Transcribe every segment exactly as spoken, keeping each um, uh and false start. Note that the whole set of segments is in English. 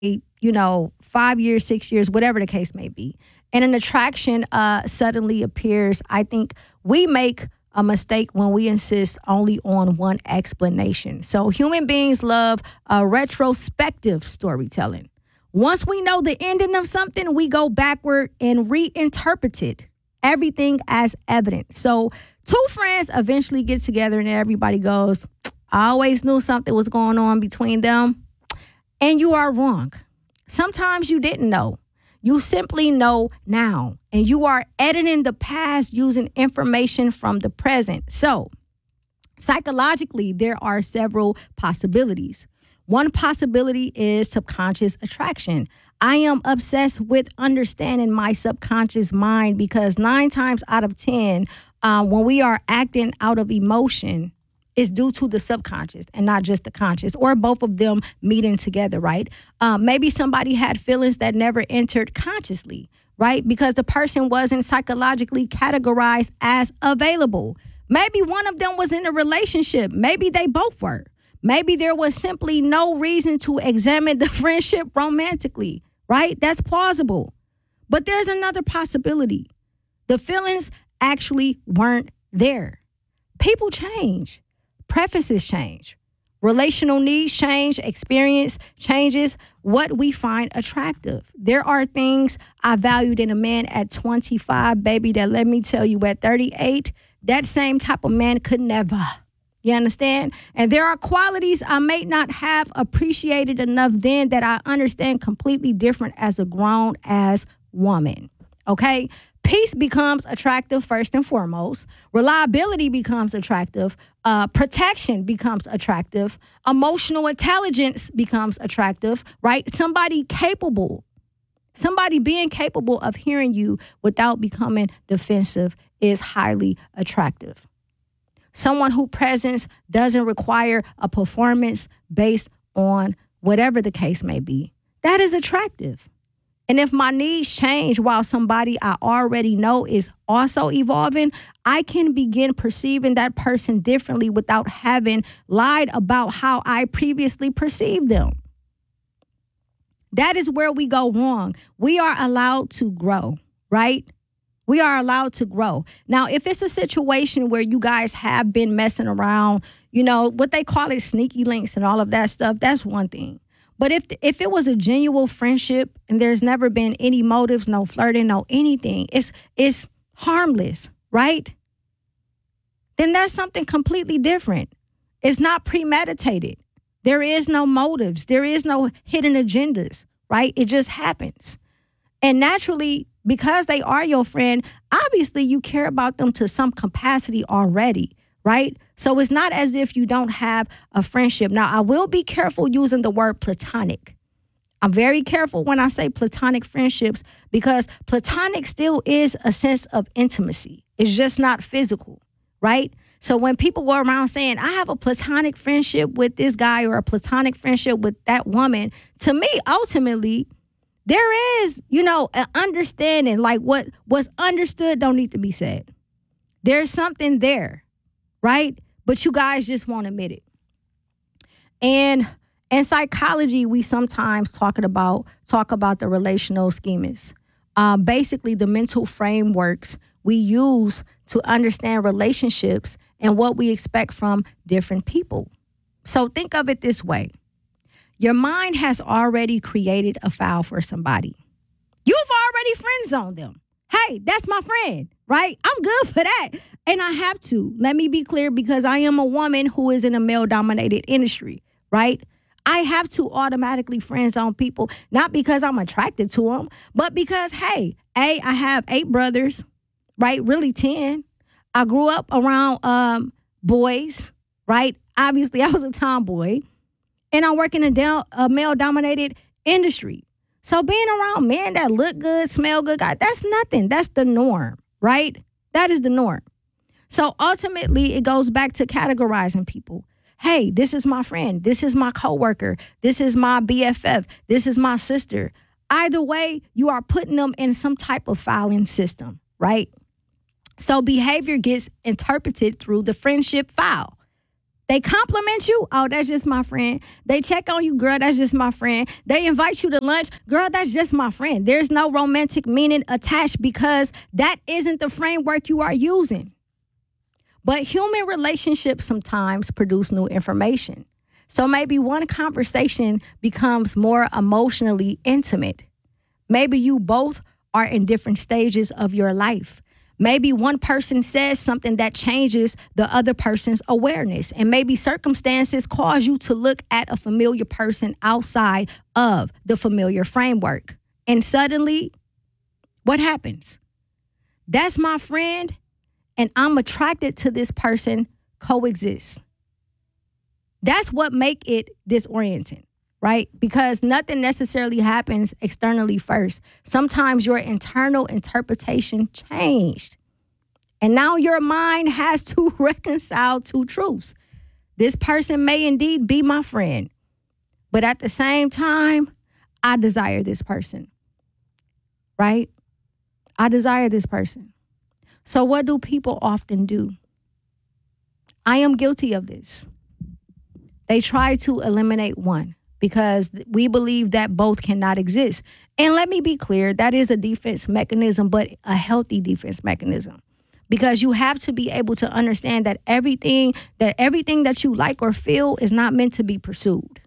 you know, five years, six years, whatever the case may be, and an attraction uh, suddenly appears, I think we make a mistake when we insist only on one explanation. So human beings love uh, retrospective storytelling. Once we know the ending of something, we go backward and reinterpret it, everything as evidence. So two friends eventually get together and everybody goes, I always knew something was going on between them. And you are wrong. Sometimes you didn't know. You simply know now. And you are editing the past using information from the present. So psychologically, there are several possibilities. One possibility is subconscious attraction. I am obsessed with understanding my subconscious mind because nine times out of ten, uh, when we are acting out of emotion, it's due to the subconscious and not just the conscious, or both of them meeting together, right? Um, maybe somebody had feelings that never entered consciously, right? Because the person wasn't psychologically categorized as available. Maybe one of them was in a relationship. Maybe they both were. Maybe there was simply no reason to examine the friendship romantically, right? That's plausible. But there's another possibility. The feelings actually weren't there. People change. Preferences change. Relational needs change. Experience changes what we find attractive. There are things I valued in a man at twenty-five, baby, that let me tell you at thirty-eight, that same type of man could never. You understand? And there are qualities I may not have appreciated enough then that I understand completely different as a grown ass woman. Okay? Peace becomes attractive first and foremost. Reliability becomes attractive. Uh, protection becomes attractive. Emotional intelligence becomes attractive, right? Somebody capable, somebody being capable of hearing you without becoming defensive is highly attractive. Someone whose presence doesn't require a performance based on whatever the case may be. That is attractive. And if my needs change while somebody I already know is also evolving, I can begin perceiving that person differently without having lied about how I previously perceived them. That is where we go wrong. We are allowed to grow, right? We are allowed to grow. Now, if it's a situation where you guys have been messing around, you know, what they call it sneaky links and all of that stuff, that's one thing. But if if it was a genuine friendship and there's never been any motives, no flirting, no anything, it's it's harmless, right? Then that's something completely different. It's not premeditated. There is no motives. There is no hidden agendas, right? It just happens. And naturally, because they are your friend, obviously you care about them to some capacity already, right? So it's not as if you don't have a friendship. Now, I will be careful using the word platonic. I'm very careful when I say platonic friendships because platonic still is a sense of intimacy. It's just not physical, right? So when people go around saying, I have a platonic friendship with this guy or a platonic friendship with that woman, to me, ultimately, there is, you know, an understanding, like what was understood don't need to be said. There's something there, right? But you guys just won't admit it. And in psychology, we sometimes talk about talk about the relational schemas. Um, basically, the mental frameworks we use to understand relationships and what we expect from different people. So think of it this way. Your mind has already created a file for somebody. You've already friend zoned them. Hey, that's my friend, right? I'm good for that. And I have to. Let me be clear because I am a woman who is in a male-dominated industry, right? I have to automatically friend zone people, not because I'm attracted to them, but because, hey, A, I have eight brothers, right? Really ten. I grew up around um, boys, right? Obviously, I was a tomboy. And I work in a, del- a male-dominated industry. So being around men that look good, smell good, God, that's nothing. That's the norm, right? That is the norm. So ultimately, it goes back to categorizing people. Hey, this is my friend. This is my coworker. This is my B F F. This is my sister. Either way, you are putting them in some type of filing system, right? So behavior gets interpreted through the friendship file. They compliment you. Oh, that's just my friend. They check on you. Girl, that's just my friend. They invite you to lunch. Girl, that's just my friend. There's no romantic meaning attached because that isn't the framework you are using. But human relationships sometimes produce new information. So maybe one conversation becomes more emotionally intimate. Maybe you both are in different stages of your life. Maybe one person says something that changes the other person's awareness. And maybe circumstances cause you to look at a familiar person outside of the familiar framework. And suddenly, what happens? That's my friend, and I'm attracted to this person, coexist. That's what make it disorienting, right? Because nothing necessarily happens externally first. Sometimes your internal interpretation changed. And now your mind has to reconcile two truths. This person may indeed be my friend, but at the same time, I desire this person, right? I desire this person. So what do people often do? I am guilty of this. They try to eliminate one because we believe that both cannot exist. And let me be clear, that is a defense mechanism, but a healthy defense mechanism. Because you have to be able to understand that everything that everything that you like or feel is not meant to be pursued.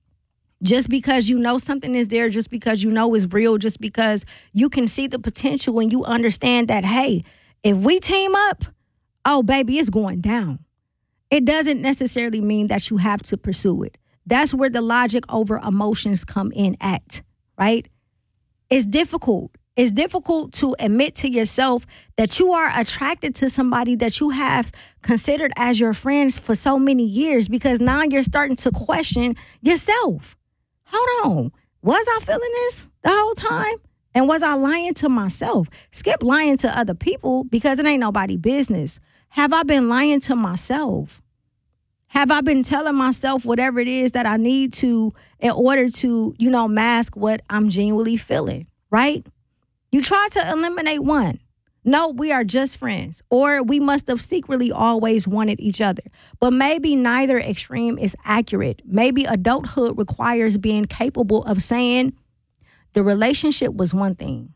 Just because you know something is there, just because you know it's real, just because you can see the potential and you understand that, hey, if we team up, oh, baby, it's going down. It doesn't necessarily mean that you have to pursue it. That's where the logic over emotions come in at, right? It's difficult. It's difficult to admit to yourself that you are attracted to somebody that you have considered as your friends for so many years, because now you're starting to question yourself. Hold on. Was I feeling this the whole time? And was I lying to myself? Skip lying to other people because it ain't nobody's business. Have I been lying to myself? Have I been telling myself whatever it is that I need to in order to, you know, mask what I'm genuinely feeling, right? You try to eliminate one. No, we are just friends. Or we must have secretly always wanted each other. But maybe neither extreme is accurate. Maybe adulthood requires being capable of saying the relationship was one thing.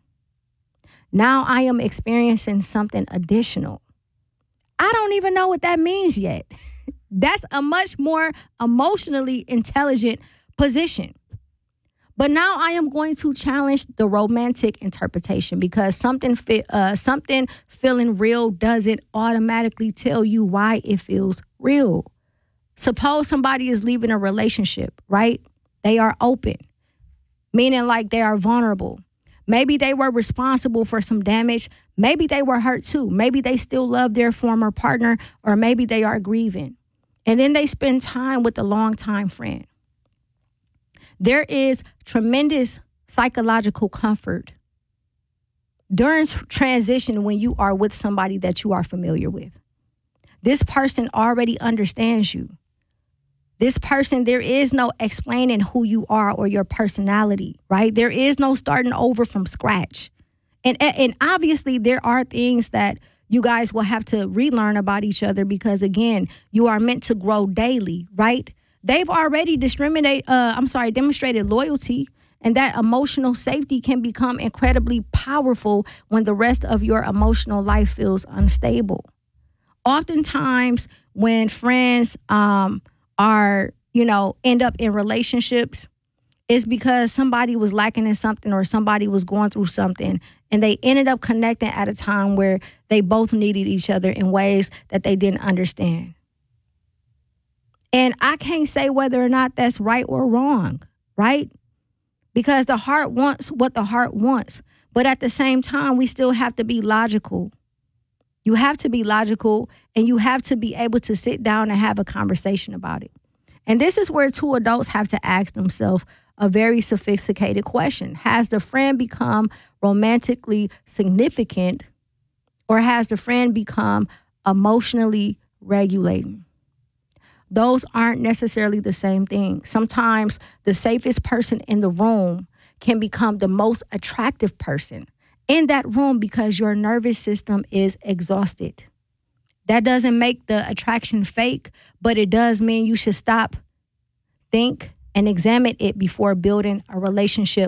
Now I am experiencing something additional. I don't even know what that means yet. That's a much more emotionally intelligent position. But now I am going to challenge the romantic interpretation because something fi- uh, something feeling real doesn't automatically tell you why it feels real. Suppose somebody is leaving a relationship, right? They are open, meaning like they are vulnerable. Maybe they were responsible for some damage. Maybe they were hurt too. Maybe they still love their former partner, or maybe they are grieving. And then they spend time with a longtime friend. There is tremendous psychological comfort during transition when you are with somebody that you are familiar with. This person already understands you. This person, there is no explaining who you are or your personality, right? There is no starting over from scratch. And, and obviously there are things that you guys will have to relearn about each other because, again, you are meant to grow daily, right? They've already discriminate, uh, I'm sorry, demonstrated loyalty, and that emotional safety can become incredibly powerful when the rest of your emotional life feels unstable. Oftentimes, when friends um, are, you know, end up in relationships, it's because somebody was lacking in something or somebody was going through something, and they ended up connecting at a time where they both needed each other in ways that they didn't understand. And I can't say whether or not that's right or wrong, right? Because the heart wants what the heart wants. But at the same time, we still have to be logical. You have to be logical, and you have to be able to sit down and have a conversation about it. And this is where two adults have to ask themselves a very sophisticated question. Has the friend become romantically significant, or has the friend become emotionally regulating? Those aren't necessarily the same thing. Sometimes the safest person in the room can become the most attractive person in that room because your nervous system is exhausted. That doesn't make the attraction fake, but it does mean you should stop, think, and examine it before building a relationship